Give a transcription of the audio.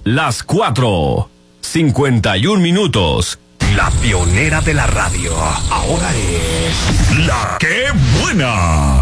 las 4:51. La pionera de la radio. Ahora es La Qué Buena.